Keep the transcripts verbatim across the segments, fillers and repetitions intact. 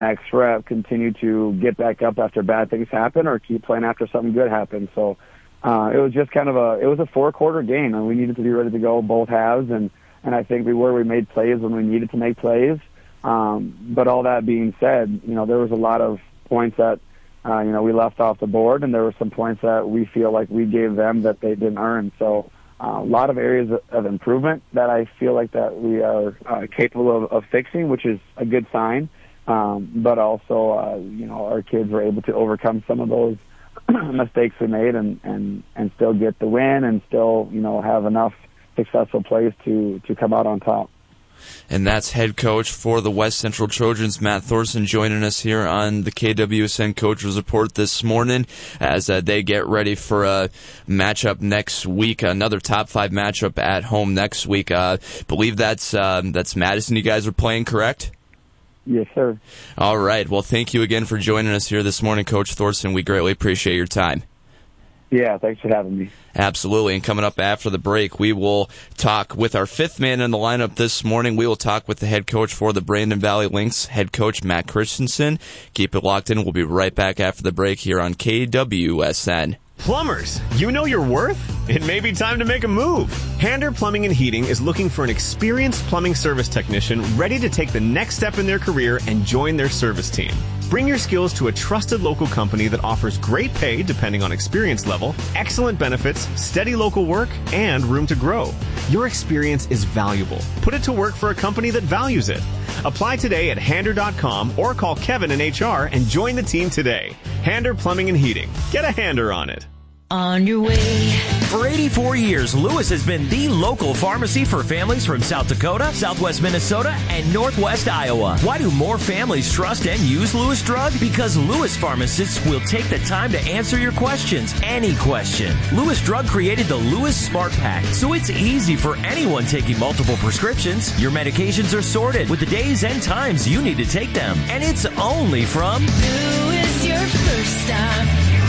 next rep, continue to get back up after bad things happen or keep playing after something good happens. So uh, it was just kind of a, it was a four-quarter game, and we needed to be ready to go both halves, and, and I think we were. We made plays when we needed to make plays. Um, but all that being said, you know, there was a lot of points that, uh, you know, we left off the board, and there were some points that we feel like we gave them that they didn't earn. So uh, a lot of areas of improvement that I feel like that we are uh, capable of, of fixing, which is a good sign. Um, but also, uh, you know, our kids were able to overcome some of those mistakes we made and, and, and still get the win and still, you know, have enough successful plays to, to come out on top. And that's head coach for the West Central Trojans, Matt Thorson, joining us here on the K W S N Coaches Report this morning as uh, they get ready for a matchup next week, another top five matchup at home next week. I uh, believe that's um, that's Madison you guys are playing, correct? Yes, sir. All right. Well, thank you again for joining us here this morning, Coach Thorson. We greatly appreciate your time. Yeah, thanks for having me. Absolutely. And coming up after the break, we will talk with our fifth man in the lineup this morning. We will talk with the head coach for the Brandon Valley Lynx, head coach Matt Christensen. Keep it locked in. We'll be right back after the break here on K W S N. Plumbers, you know your worth? It may be time to make a move. Hander Plumbing and Heating is looking for an experienced plumbing service technician ready to take the next step in their career and join their service team. Bring your skills to a trusted local company that offers great pay depending on experience level, excellent benefits, steady local work, and room to grow. Your experience is valuable. Put it to work for a company that values it. Apply today at hander dot com or call Kevin in H R and join the team today. Hander Plumbing and Heating. Get a hander on it. On your way. For eighty-four years, Lewis has been the local pharmacy for families from South Dakota, Southwest Minnesota, and Northwest Iowa. Why do more families trust and use Lewis Drug? Because Lewis pharmacists will take the time to answer your questions, any question. Lewis Drug created the Lewis Smart Pack, so it's easy for anyone taking multiple prescriptions. Your medications are sorted with the days and times you need to take them, and it's only from Lewis, your first stop.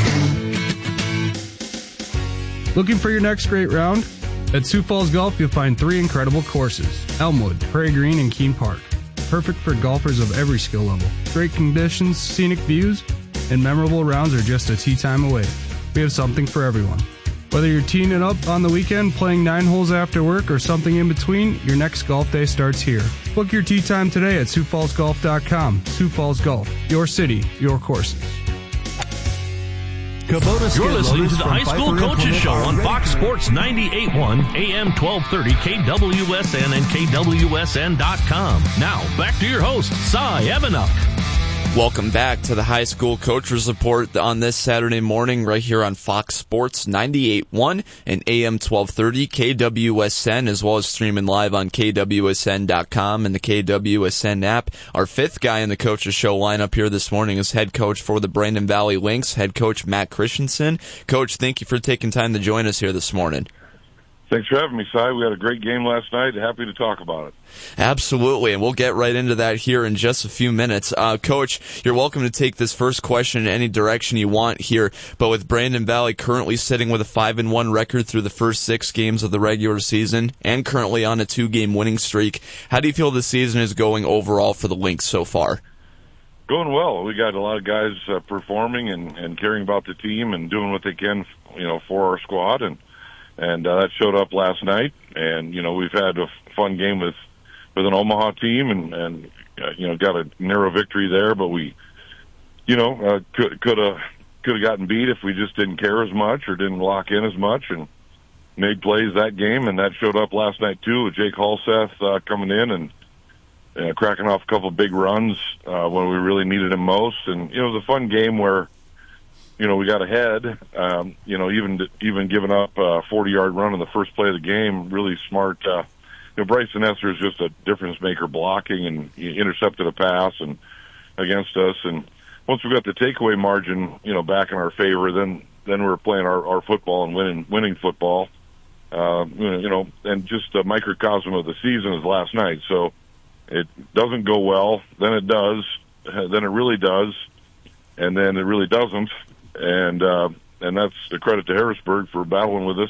Looking for your next great round? At Sioux Falls Golf, you'll find three incredible courses: Elmwood, Prairie Green, and Keene Park. Perfect for golfers of every skill level. Great conditions, scenic views, and memorable rounds are just a tee time away. We have something for everyone. Whether you're teeing it up on the weekend, playing nine holes after work, or something in between, your next golf day starts here. Book your tee time today at Sioux Falls Golf dot com. Sioux Falls Golf, your city, your courses. You're listening to the High School Coaches Show on Fox Sports ninety-eight point one, A M twelve thirty, K W S N and K W S N dot com. Now, back to your host, Cy Evanuk. Welcome back to the High School Coaches Report on this Saturday morning right here on Fox Sports ninety-eight point one and A M twelve thirty K W S N, as well as streaming live on K W S N dot com and the K W S N app. Our fifth guy in the Coaches Show lineup here this morning is head coach for the Brandon Valley Lynx, head coach Matt Christensen. Coach, thank you for taking time to join us here this morning. Thanks for having me, Cy. We had a great game last night. Happy to talk about it. Absolutely, and we'll get right into that here in just a few minutes. Uh, Coach, you're welcome to take this first question in any direction you want here, but with Brandon Valley currently sitting with a five and one record through the first six games of the regular season and currently on a two-game winning streak, how do you feel the season is going overall for the Lynx so far? Going well. We got a lot of guys uh, performing and, and caring about the team and doing what they can, you know, for our squad, and And uh, that showed up last night. And, you know, we've had a fun game with, with an Omaha team and, and uh, you know, got a narrow victory there. But we, you know, uh, could could have could have gotten beat if we just didn't care as much or didn't lock in as much and made plays that game. And that showed up last night, too, with Jake Halseth uh, coming in and uh, cracking off a couple of big runs uh, when we really needed him most. And, you know, it was a fun game where, you know, we got ahead, um, you know, even even giving up a forty-yard run in the first play of the game, really smart. Uh, you know, Bryson Esser is just a difference-maker blocking, and he intercepted a pass and against us. And once we got the takeaway margin, you know, back in our favor, then then we were playing our, our football and winning winning football. Uh, you know, and just a microcosm of the season is last night. So it doesn't go well, then it does, then it really does, and then it really doesn't. And uh, and that's the credit to Harrisburg for battling with us.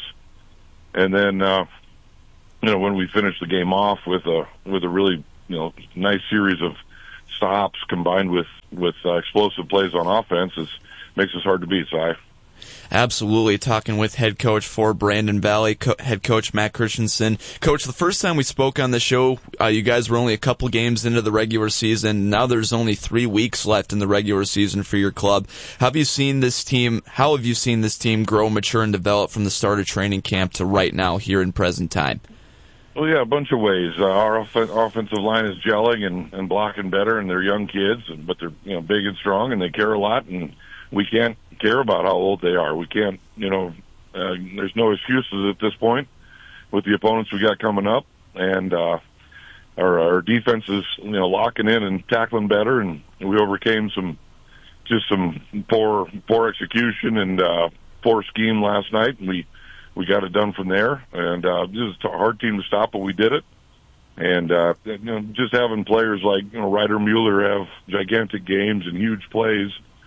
And then, uh, you know, when we finished the game off with a with a really, you know, nice series of stops combined with with uh, explosive plays on offense is makes us hard to beat. Si. Absolutely. Talking with head coach for Brandon Valley, co- head coach Matt Christensen. Coach, the first time we spoke on the show, uh, you guys were only a couple games into the regular season. Now there's only three weeks left in the regular season for your club. How have you seen this team? How have you seen this team grow, mature, and develop from the start of training camp to right now here in present time? Well, yeah, a bunch of ways. Uh, our off- offensive line is gelling and, and blocking better, and they're young kids, but they're you know big and strong, and they care a lot, and we can't care about how old they are. We can't, you know, uh, there's no excuses at this point with the opponents we got coming up, and uh, our, our defense is, you know, locking in and tackling better, and we overcame some, just some poor, poor execution and uh, poor scheme last night, and we, we got it done from there, and uh, this is a hard team to stop, but we did it. And uh, you know, just having players like, you know, Ryder Mueller have gigantic games and huge plays,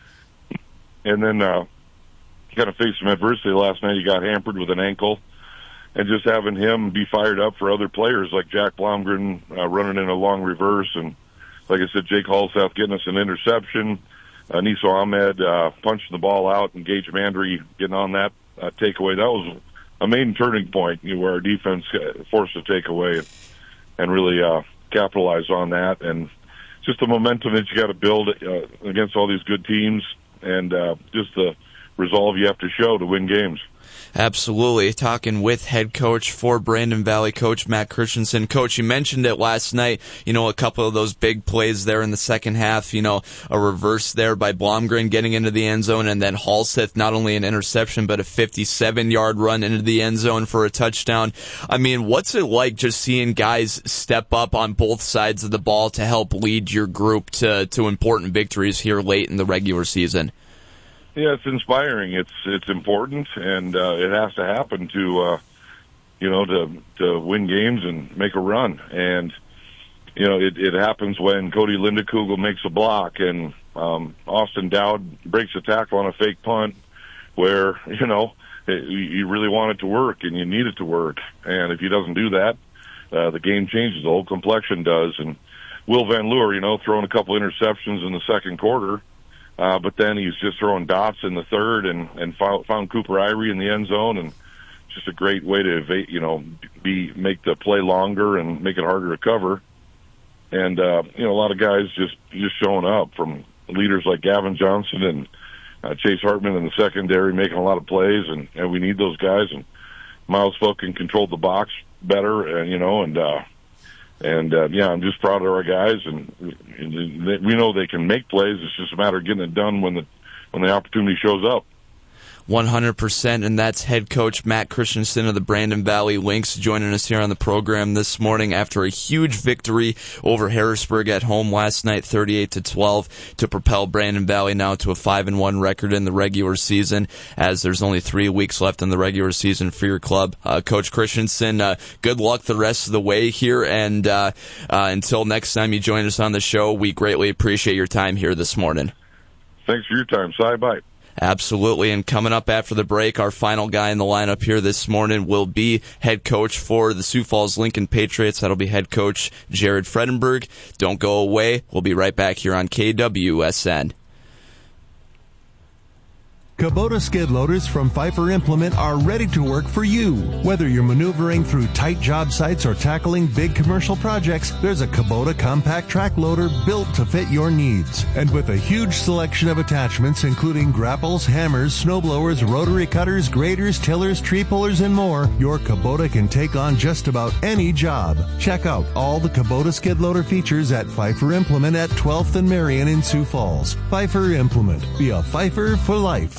and then uh, kind of faced some adversity last night. He got hampered with an ankle, and just having him be fired up for other players like Jack Blomgren uh, running in a long reverse, and like I said, Jake Halseth getting us an interception, uh, Niso Ahmed uh, punching the ball out, and Gage Mandry getting on that uh, takeaway. That was a main turning point, you know, where our defense forced a takeaway and, and really uh, capitalize on that. And just the momentum that you got to build uh, against all these good teams, and uh, just the resolve you have to show to win games. Absolutely. Talking with head coach for Brandon Valley, Coach Matt Christensen. Coach, you mentioned it last night, you know, a couple of those big plays there in the second half, you know, a reverse there by Blomgren getting into the end zone, and then Halseth, not only an interception, but a fifty-seven-yard run into the end zone for a touchdown. I mean, what's it like just seeing guys step up on both sides of the ball to help lead your group to, to important victories here late in the regular season? Yeah, it's inspiring. It's it's important, and uh, it has to happen to, uh, you know, to to win games and make a run. And you know, it, it happens when Cody Lindekugel makes a block, and um, Austin Dowd breaks a tackle on a fake punt, where you know it, you really want it to work and you need it to work. And if he doesn't do that, uh, the game changes. The whole complexion does. And Will Van Leeuwer, you know, throwing a couple interceptions in the second quarter. Uh, but then he's just throwing dots in the third, and, and found, found Cooper Irie in the end zone, and just a great way to evade, you know, be make the play longer and make it harder to cover. And uh, you know, a lot of guys just just showing up, from leaders like Gavin Johnson and uh, Chase Hartman in the secondary, making a lot of plays, and, and we need those guys. And Miles Fulkin controlled the box better, and you know, and. Uh, And, uh, yeah, I'm just proud of our guys, and, and we know they can make plays. It's just a matter of getting it done when the when the opportunity shows up. one hundred percent, and that's head coach Matt Christensen of the Brandon Valley Lynx joining us here on the program this morning after a huge victory over Harrisburg at home last night, thirty-eight to twelve, to propel Brandon Valley now to a five and one record in the regular season, as there's only three weeks left in the regular season for your club. Uh, Coach Christensen, uh, good luck the rest of the way here, and uh, uh, until next time you join us on the show, we greatly appreciate your time here this morning. Thanks for your time, Si. Bye. Absolutely, and coming up after the break, our final guy in the lineup here this morning will be head coach for the Sioux Falls Lincoln Patriots. That'll be head coach Jared Fredenberg. Don't go away. We'll be right back here on K W S N. Kubota skid loaders from Pfeiffer Implement are ready to work for you. Whether you're maneuvering through tight job sites or tackling big commercial projects, there's a Kubota compact track loader built to fit your needs. And with a huge selection of attachments, including grapples, hammers, snowblowers, rotary cutters, graders, tillers, tree pullers, and more, your Kubota can take on just about any job. Check out all the Kubota skid loader features at Pfeiffer Implement at twelfth and Marion in Sioux Falls. Pfeiffer Implement. Be a Pfeiffer for life.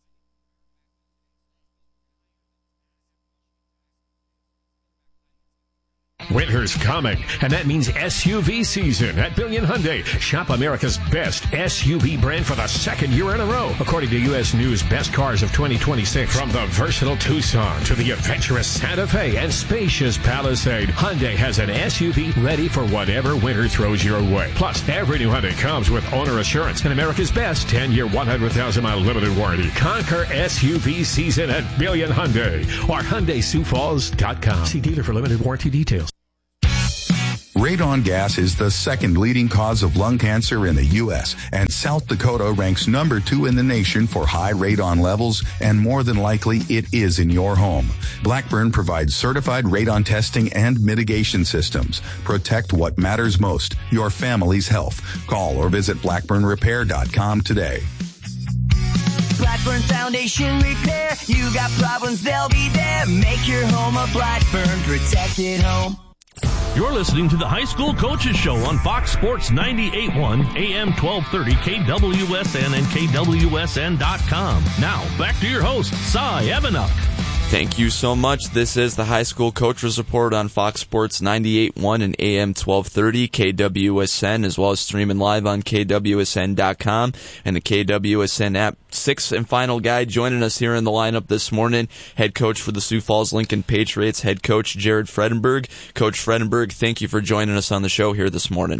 Winter's coming, and that means S U V season at Billion Hyundai. Shop America's best S U V brand for the second year in a row, according to U S News Best Cars of twenty twenty-six. From the versatile Tucson to the adventurous Santa Fe and spacious Palisade, Hyundai has an S U V ready for whatever winter throws your way. Plus, every new Hyundai comes with owner assurance and America's best ten-year, one hundred thousand mile limited warranty. Conquer S U V season at Billion Hyundai or Hyundai Sioux Falls dot com. See dealer for limited warranty details. Radon gas is the second leading cause of lung cancer in the U S, and South Dakota ranks number two in the nation for high radon levels, and more than likely it is in your home. Blackburn provides certified radon testing and mitigation systems. Protect what matters most, your family's health. Call or visit blackburn repair dot com today. Blackburn Foundation Repair. You got problems, they'll be there. Make your home a Blackburn protected home. You're listening to the High School Coaches Show on Fox Sports ninety-eight point one, A M twelve thirty, K W S N and K W S N dot com. Now, back to your host, Cy Evanuk. Thank you so much. This is the High School Coaches Report on Fox Sports ninety-eight point one and A M twelve thirty, K W S N, as well as streaming live on K W S N dot com and the K W S N app. Sixth and final guy joining us here in the lineup this morning, head coach for the Sioux Falls Lincoln Patriots, head coach Jared Fredenberg. Coach Fredenberg, thank you for joining us on the show here this morning.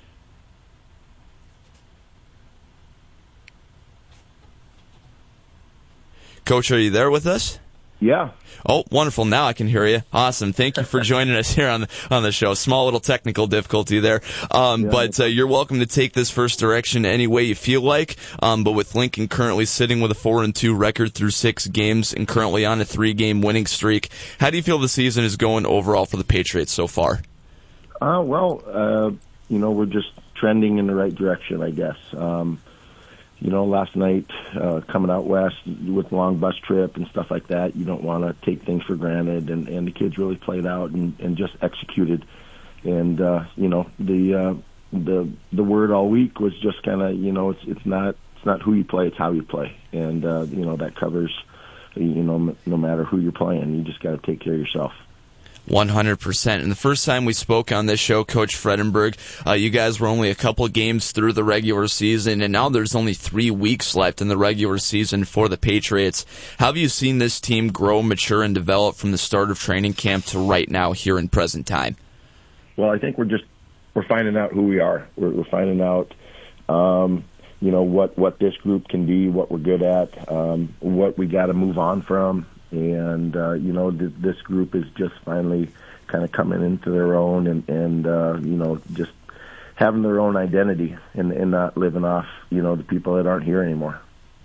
Coach, are you there with us? Yeah. Oh, wonderful. Now I can hear you. Awesome. Thank you for joining us here on the, on the show. Small little technical difficulty there. Um, yeah. But uh, you're welcome to take this first direction any way you feel like. Um, but with Lincoln currently sitting with a four and two record through six games and currently on a three game winning streak, how do you feel the season is going overall for the Patriots so far? Uh, well, uh, you know, we're just trending in the right direction, I guess. Um, You know, last night, uh, coming out west with the long bus trip and stuff like that, you don't want to take things for granted, and, and the kids really played out and, and just executed. And, uh, you know, the uh, the the word all week was just kind of, you know, it's it's not it's not who you play, it's how you play. And, uh, you know, that covers, you know, no matter who you're playing, you just got to take care of yourself. one hundred percent. And the first time we spoke on this show, Coach Fredenberg, uh, you guys were only a couple games through the regular season, and now there's only three weeks left in the regular season for the Patriots. How have you seen this team grow, mature, and develop from the start of training camp to right now here in present time? Well, I think we're just we're finding out who we are. We're, we're finding out, um, you know, what, what this group can be, what we're good at, um, what we got to move on from. And, uh, you know, th- this group is just finally kind of coming into their own and, and uh, you know, just having their own identity and, and not living off, you know, the people that aren't here anymore.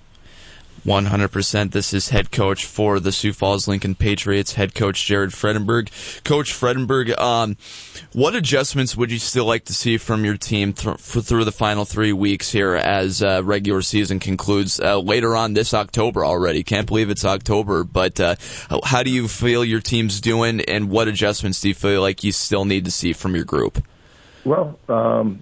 one hundred percent. This is head coach for the Sioux Falls Lincoln Patriots, head coach Jared Fredenberg. Coach Fredenberg, um, what adjustments would you still like to see from your team th- through the final three weeks here as uh, regular season concludes uh, later on this October already? Can't believe it's October, but uh, how do you feel your team's doing, and what adjustments do you feel like you still need to see from your group? Well, um,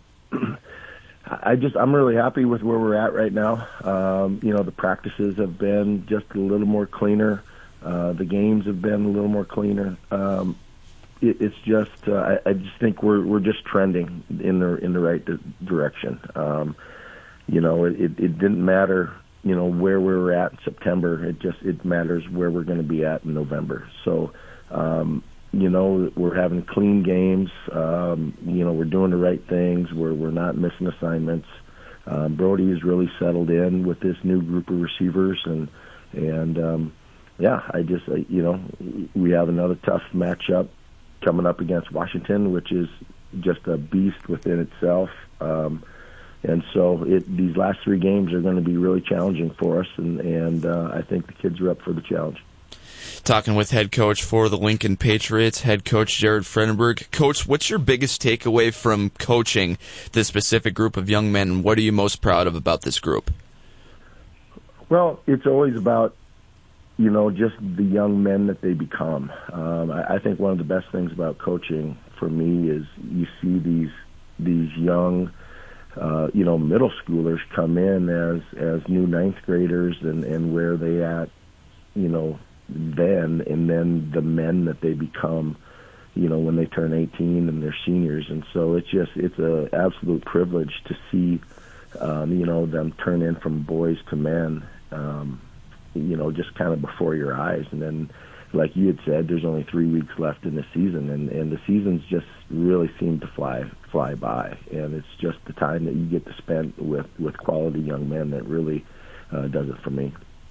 I just, I'm really happy with where we're at right now. Um, you know, the practices have been just a little more cleaner. Uh, the games have been a little more cleaner. Um, it, it's just, uh, I, I just think we're, we're just trending in the, in the right di- direction. Um, you know, it, it, it didn't matter, you know, where we were at in September. It just, it matters where we're going to be at in November. So, um, you know, we're having clean games. Um, you know, we're doing the right things. We're we're not missing assignments. Um, Brody has really settled in with this new group of receivers, and and um, yeah, I just uh, you know, we have another tough matchup coming up against Washington, which is just a beast within itself. Um, and so it, these last three games are going to be really challenging for us, and and uh, I think the kids are up for the challenge. Talking with head coach for the Lincoln Patriots, head coach Jared Fredenberg. Coach, what's your biggest takeaway from coaching this specific group of young men, and what are you most proud of about this group? Well, it's always about, you know, just the young men that they become. Um, I, I think one of the best things about coaching for me is you see these these young, uh, you know, middle schoolers come in as as new ninth graders, and, and where they at, you know, then, and then the men that they become, you know, when they turn eighteen and they're seniors. And so it's just, it's an absolute privilege to see, um, you know, them turn in from boys to men, um, you know, just kind of before your eyes. And then, like you had said, there's only three weeks left in the season, and, and the seasons just really seem to fly fly by. And it's just the time that you get to spend with, with quality young men that really uh, does it for me.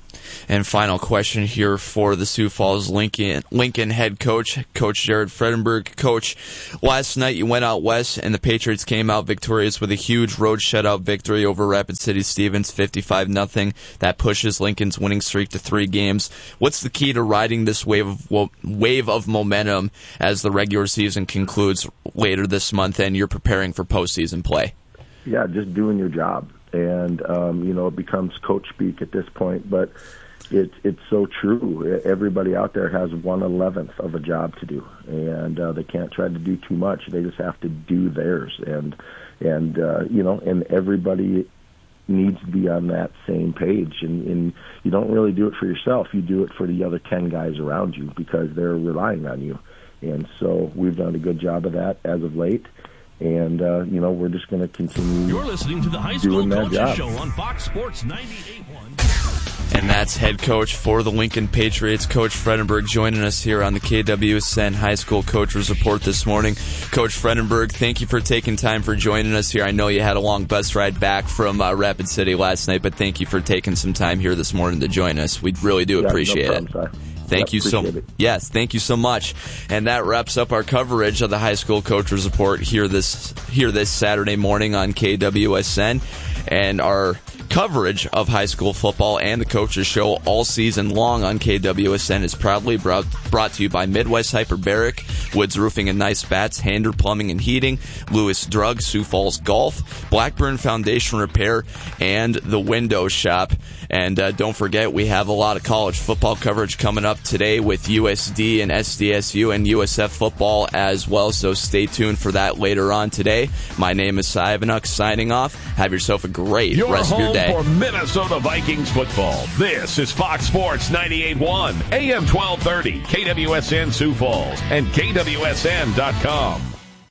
And final question here for the Sioux Falls Lincoln Lincoln head coach, Coach Jared Fredenberg. Coach, last night you went out west and the Patriots came out victorious with a huge road shutout victory over Rapid City Stevens, fifty-five nothing. That pushes Lincoln's winning streak to three games. What's the key to riding this wave of wave of momentum as the regular season concludes later this month and you're preparing for postseason play? Yeah, just doing your job. And, um, you know, it becomes coach speak at this point, but It's it's so true. Everybody out there has one eleventh of a job to do, and uh, they can't try to do too much. They just have to do theirs, and and uh, you know, and everybody needs to be on that same page. And, and you don't really do it for yourself; you do it for the other ten guys around you because they're relying on you. And so we've done a good job of that as of late. And, uh, you know, we're just going to continue. You're listening to the High School Coaches Show on Fox Sports ninety-eight point one. And that's head coach for the Lincoln Patriots, Coach Fredenberg, joining us here on the K W S N High School Coaches Report this morning. Coach Fredenberg, thank you for taking time for joining us here. I know you had a long bus ride back from uh, Rapid City last night, but thank you for taking some time here this morning to join us. We really do yeah, appreciate no problem, it. Sorry. Thank yeah, you so it. Yes, thank you so much. And that wraps up our coverage of the High School Coaches Report here this here this Saturday morning on K W S N. And our coverage of high school football and the Coaches Show all season long on K W S N is proudly brought, brought to you by Midwest Hyperbaric, Woods Roofing and Nice Bats, Hander Plumbing and Heating, Lewis Drug, Sioux Falls Golf, Blackburn Foundation Repair, and the Window Shop. And uh, don't forget, we have a lot of college football coverage coming up today with U S D and S D S U and U S F football as well, so stay tuned for that later on today. My name is Cy Ivanuk, signing off. Have yourself a great Your rest of your day. For Minnesota Vikings football, this is Fox Sports ninety-eight point one, A M twelve thirty, K W S N Sioux Falls, and K W S N dot com.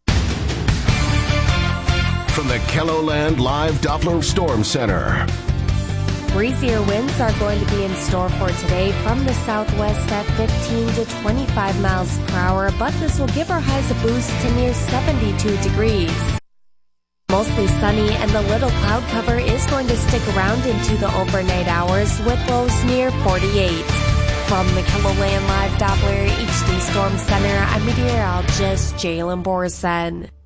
From the KELOLAND Live Doppler Storm Center. Breezier winds are going to be in store for today from the southwest at fifteen to twenty-five miles per hour, but this will give our highs a boost to near seventy-two degrees. Mostly sunny, and the little cloud cover is going to stick around into the overnight hours with lows near forty-eight. From the KELOLAND Live Doppler H D Storm Center, I'm meteorologist Jalen Borson.